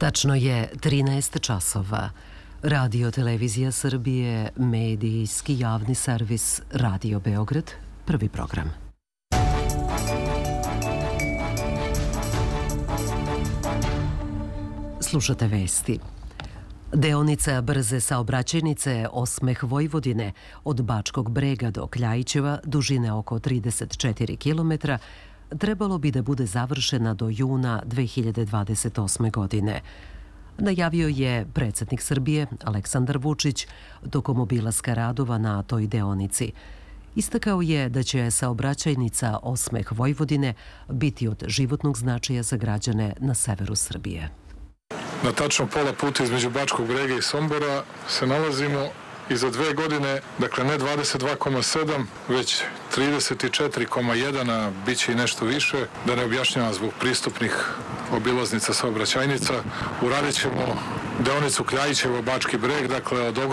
Tačno je 13 časova. Radio Televizija Srbije, medijski javni servis Radio Beograd, prvi program. Slušate vesti. Deonica brze saobraćajnice Osmeh Vojvodine od Bačkog Brega do Kljajićeva, dužine oko 34 km, trebalo bi da bude završena do juna 2028. godine. Najavio je predsjednik Srbije Aleksandar Vučić tokom obilaska radova na toj deonici. Istakao je da će saobraćajnica Osmeh Vojvodine biti od životnog značaja za građane na severu Srbije. Na tačno pola puta između Bačkog Brega i Sombora se nalazimo i za 2 godine, dakle ne 22,7, već 34,1, a bit će i nešto više, da ne objašnjavam zbog pristupnih obilaznica saobraćajnica. Uradit ćemo deonicu Kljajićevo-Bački Breg, dakle od